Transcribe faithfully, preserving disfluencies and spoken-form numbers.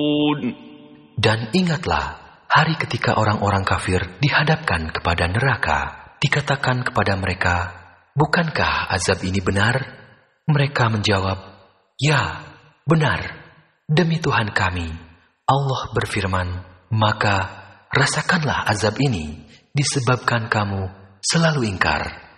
Dan ingatlah hari ketika orang-orang kafir dihadapkan kepada neraka. Dikatakan kepada mereka, bukankah azab ini benar? Mereka menjawab, ya, benar. Demi Tuhan kami. Allah berfirman, maka rasakanlah azab ini disebabkan kamu selalu ingkar.